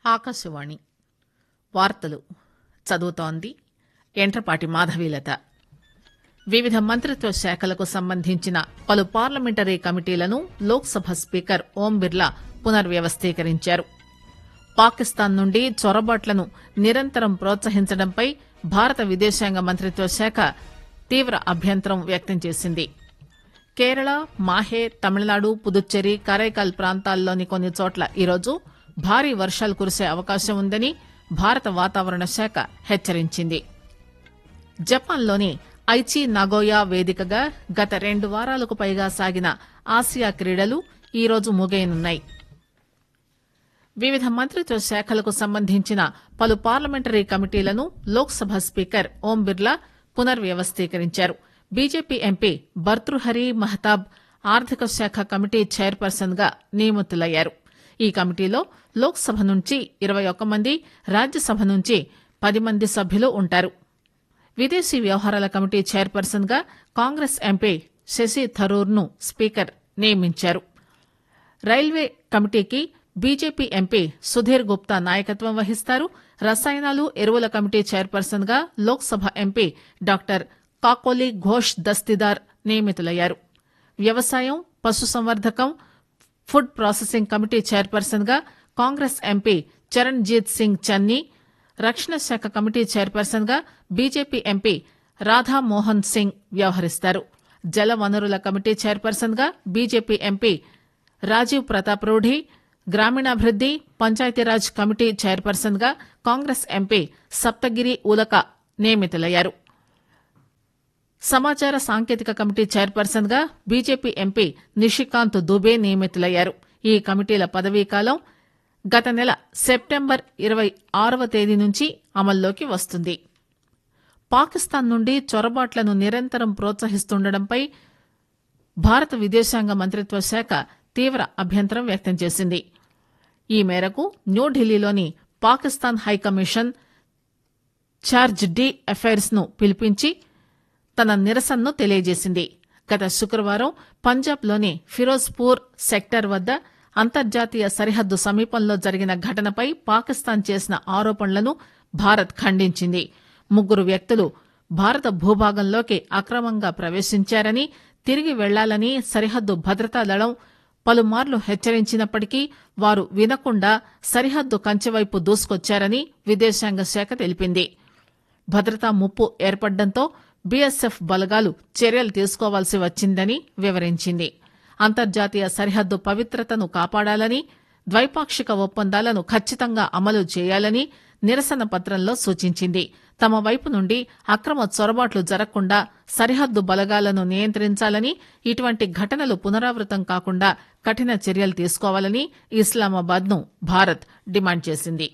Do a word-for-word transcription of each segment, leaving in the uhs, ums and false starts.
ఆకాశవాణి వార్తలు చదువుతోంది ఎంట్రపాటి మాధవీలత. వివిధ మంత్రిత్వ శాఖలకు సంబంధించిన పలు పార్లమెంటరీ కమిటీలను లోక్సభ స్పీకర్ ఓం బిర్లా పునర్వ్యవస్థీకరించారు. పాకిస్తాన్ నుండి చొరబాట్లను నిరంతరం ప్రోత్సహించడంపై భారత విదేశాంగ మంత్రిత్వ శాఖ తీవ్ర అభ్యంతరం వ్యక్తం చేసింది. కేరళ, మాహే, తమిళనాడు, పుదుచ్చేరి, కరైకాల్ ప్రాంతాల్లోని కొన్ని చోట్ల ఈరోజు భారీ వర్షాలు కురిసే అవకాశం ఉందని భారత వాతావరణ శాఖ హెచ్చరించింది. జపాన్లోని ఐచి నగోయా వేదికగా గత రెండు వారాలకు పైగా సాగిన ఆసియా క్రీడలు ఈరోజు ముగియనున్నాయి. వివిధ మంత్రిత్వ శాఖలకు సంబంధించిన పలు పార్లమెంటరీ కమిటీలను Lok Sabha speaker Om Birla పునర్వ్యవస్థీకరించారు. BJP MP Bhartrihari Mahtab ఆర్థిక శాఖ కమిటీ చైర్పర్సన్ గా నియమితులయ్యారు. ఈ కమిటీలో లోక్సభ నుంచి ఇరవై ఒక్క మంది, రాజ్యసభ నుంచి పది మంది సభ్యులు ఉంటారు. విదేశీ వ్యవహారాల కమిటీ చైర్పర్సన్ గా కాంగ్రెస్ ఎంపీ శశి థరూర్ ను స్పీకర్ నియమించారు. రైల్వే కమిటీకి బీజేపీ ఎంపీ సుధీర్ గుప్తా నాయకత్వం వహిస్తారు. రసాయనాలు, ఎరువుల కమిటీ చైర్పర్సన్ గా లోక్సభ ఎంపీ డాక్టర్ కాకోలి ఘోష్ దస్తిదార్ నియమితులయ్యారు. వ్యవసాయం, పశుసంవర్ధకం, ఫుడ్ ప్రాసెసింగ్ కమిటీ చైర్పర్సన్ గా కాంగ్రెస్ ఎంపీ చరణ్జీత్ సింగ్ చన్నీ, రక్షణ శాఖ కమిటీ చైర్పర్సన్ గా బీజేపీ ఎంపీ రాధామోహన్ సింగ్ వ్యవహరిస్తారు. జల వనరుల కమిటీ చైర్పర్సన్ గా బీజేపీ ఎంపీ రాజీవ్ ప్రతాప్ రూఢి, గ్రామీణాభివృద్ది, పంచాయతీరాజ్ కమిటీ చైర్పర్సన్ గా కాంగ్రెస్ ఎంపీ సప్తగిరి ఉలక నియమితులయ్యారు. సమాచార సాంకేతిక కమిటీ చైర్పర్సన్ గా బీజేపీ ఎంపీ నిషికాంత్ దుబే నియమితులయ్యారు. ఈ కమిటీల పదవీకాలం గత నెల సెప్టెంబర్ ఇరవై ఆరవ తేదీ నుంచి అమల్లోకి వస్తుంది. పాకిస్తాన్ నుండి చొరబాట్లను నిరంతరం ప్రోత్సహిస్తుండటంపై భారత విదేశాంగ మంత్రిత్వ శాఖ తీవ్ర అభ్యంతరం వ్యక్తం చేసింది. ఈ మేరకు న్యూఢిల్లీలోని Pakistan high commission charge D affairs ను పిలిపించి తన నిరసనను తెలియజేసింది. గత శుక్రవారం పంజాబ్లోని ఫిరోజ్పూర్ సెక్టర్ వద్ద అంతర్జాతీయ సరిహద్దు సమీపంలో జరిగిన ఘటనపై పాకిస్తాన్ చేసిన ఆరోపణలను భారత్ ఖండించింది. ముగ్గురు వ్యక్తులు భారత భూభాగంలోకి అక్రమంగా ప్రవేశించారని, తిరిగి వెళ్లాలని సరిహద్దు భద్రతా దళం పలుమార్లు హెచ్చరించినప్పటికీ వారు వినకుండా సరిహద్దు కంచెవైపు దూసుకొచ్చారని విదేశాంగ శాఖ తెలిపింది. భద్రతా ముప్పు ఏర్పడడంతో బీఎస్ఎఫ్ బలగాలు చర్యలు తీసుకోవాల్సి వచ్చిందని వివరించింది. అంతర్జాతీయ సరిహద్దు పవిత్రతను కాపాడాలని, ద్వైపాక్షిక ఒప్పందాలను ఖచ్చితంగా అమలు చేయాలని నిరసన పత్రంలో సూచించింది. తమ వైపు నుండి అక్రమ చొరబాట్లు జరగకుండా సరిహద్దు బలగాలను నియంత్రించాలని, ఇటువంటి ఘటనలు పునరావృతం కాకుండా కఠిన చర్యలు తీసుకోవాలని ఇస్లామాబాద్ ను భారత్ డిమాండ్ చేసింది.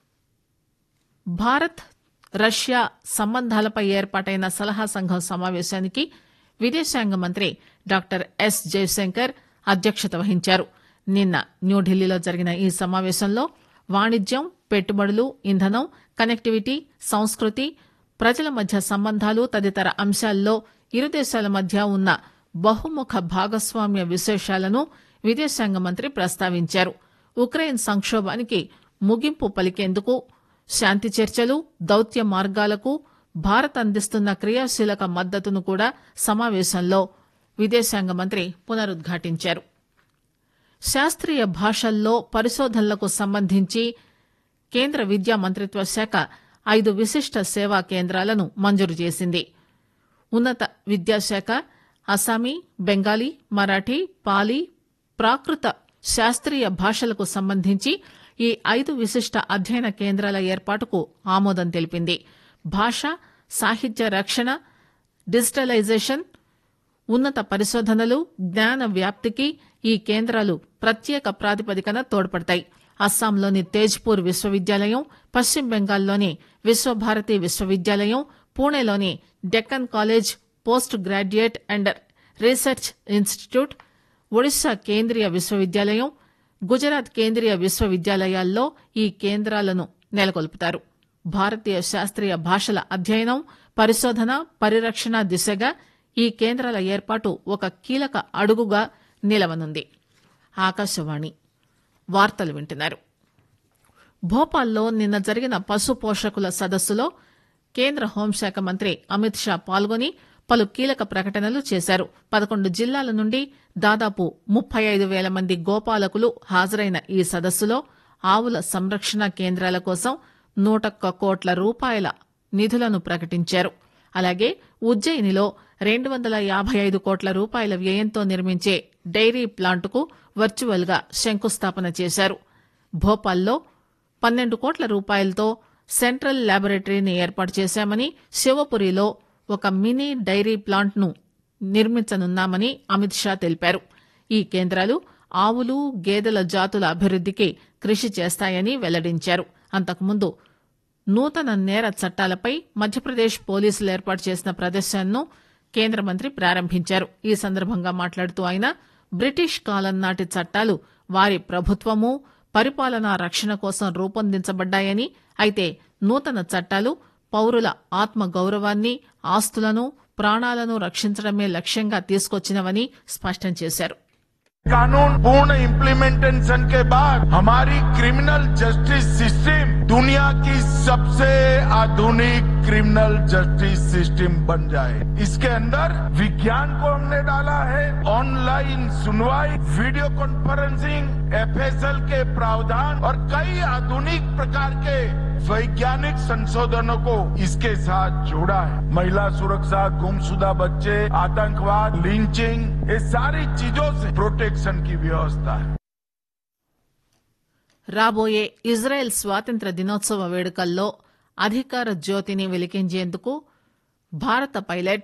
భారత్ రష్యా సంబంధాలపై ఏర్పాటైన సలహా సంఘం సమావేశానికి విదేశాంగ మంత్రి డాక్టర్ ఎస్ జయశంకర్ అధ్యక్షత వహించారు. నిన్న న్యూఢిల్లీలో జరిగిన ఈ సమావేశంలో వాణిజ్యం, పెట్టుబడులు, ఇంధనం, కనెక్టివిటీ, సంస్కృతి, ప్రజల మధ్య సంబంధాలు తదితర అంశాల్లో ఇరు దేశాల మధ్య ఉన్న బహుముఖ భాగస్వామ్య విశేషాలను విదేశాంగ మంత్రి ప్రస్తావించారు. ఉక్రెయిన్ సంక్షోభానికి ముగింపు పలికేందుకు శాంతి చర్చలు, దౌత్య మార్గాలకు భారత్ అందిస్తున్న క్రియాశీలక మద్దతును కూడా సమావేశంలో విదేశాంగ మంత్రి పునరుద్ఘాటించారు. శాస్త్రీయ భాషల్లో పరిశోధనలకు సంబంధించి కేంద్ర విద్యా మంత్రిత్వ శాఖ ఐదు విశిష్ట సేవా కేంద్రాలను మంజూరు చేసింది. ఉన్నత విద్యాశాఖ అస్సామీ, బెంగాలీ, మరాఠీ, పాలీ, ప్రాకృత శాస్త్రీయ భాషలకు సంబంధించి ఈ ఐదు విశిష్ట అధ్యయన కేంద్రాల ఏర్పాటుకు ఆమోదం తెలిపింది. భాష, సాహిత్య రక్షణ, డిజిటలైజేషన్, ఉన్నత పరిశోధనలు, జ్ఞాన వ్యాప్తికి ఈ కేంద్రాలు ప్రత్యేక ప్రాతిపదికన తోడ్పడతాయి. అస్సాంలోని తేజ్పూర్ విశ్వవిద్యాలయం, పశ్చిమ బెంగాల్లోని విశ్వభారతి విశ్వవిద్యాలయం, పూణేలోని Deccan college post graduate and research institute, Odisha కేంద్రీయ విశ్వవిద్యాలయం, గుజరాత్ కేంద్రీయ విశ్వవిద్యాలయాల్లో ఈ కేంద్రాలను నెలకొల్పుతారు. భారతీయ శాస్త్రీయ భాషల అధ్యయనం, పరిశోధన, పరిరక్షణ దిశగా ఈ కేంద్రాల ఏర్పాటు ఒక కీలక అడుగుగా నిలవనుంది. ఆకాశవాణి వార్తలు వింటున్నారు. భోపాల్లో నిన్న జరిగిన పశు పోషకుల సదస్సులో కేంద్ర హోంశాఖ మంత్రి అమిత్ షా పాల్గొని పలు కీలక ప్రకటనలు చేశారు. పదకొండు జిల్లాల నుండి దాదాపు ముప్పై ఐదు వేల మంది గోపాలకులు హాజరైన ఈ సదస్సులో ఆవుల సంరక్షణ కేంద్రాల కోసం నూటొక్క కోట్ల రూపాయల నిధులను ప్రకటించారు. అలాగే ఉజ్జయినిలో రెండు వందల యాభై ఐదు కోట్ల రూపాయల వ్యయంతో నిర్మించే డైరీ ప్లాంటుకు వర్చువల్ గా శంకుస్థాపన చేశారు. భోపాల్లో పన్నెండు కోట్ల రూపాయలతో సెంట్రల్ ల్యాబొరేటరీని ఏర్పాటు చేశామని, శివపురిలో ఒక మినీ డైరీ ప్లాంట్ ను నిర్మించనున్నామని అమిత్ షా తెలిపారు. ఈ కేంద్రాలు ఆవులు గేదెల జాతుల అభివృద్దికి కృషి చేస్తాయని వెల్లడించారు. అంతకుముందు నూతన నేర చట్టాలపై మధ్యప్రదేశ్ పోలీసులు ఏర్పాటు చేసిన ప్రదర్శనను కేంద్ర మంత్రి ప్రారంభించారు. ఈ సందర్భంగా మాట్లాడుతూ ఆయన బ్రిటిష్ కాలం నాటి చట్టాలు వారి ప్రభుత్వము పరిపాలనా రక్షణ కోసం రూపొందించబడ్డాయని, అయితే నూతన చట్టాలు పౌరుల ఆత్మ గౌరవాన్ని, ఆస్తులను, ప్రాణాలను రక్షించడమే లక్ష్యంగా తీసుకొచ్చినవని స్పష్టం చేశారు. कानून पूर्ण इम्प्लीमेंटेशन के बाद हमारी क्रिमिनल जस्टिस सिस्टम दुनिया की सबसे आधुनिक क्रिमिनल जस्टिस सिस्टम बन जाए. इसके अंदर विज्ञान को हमने डाला है, ऑनलाइन सुनवाई, वीडियो कॉन्फ्रेंसिंग, एफएसएल के प्रावधान और कई आधुनिक प्रकार के वैज्ञानिक संशोधनों को इसके साथ जोड़ा है. महिला सुरक्षा, गुमशुदा बच्चे, आतंकवाद, लिंचिंग, ये सारी चीजों से प्रोटेक्शन की व्यवस्था है. రాబోయే ఇజ్రాయెల్ స్వాతంత్ర దినోత్సవ వేడుకల్లో అధికార జ్యోతిని వెలిగించేందుకు భారత పైలట్